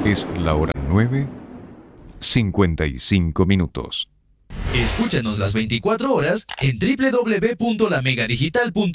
Es la hora 9:55. Escúchanos las 24 horas en www.lamegadigital.com.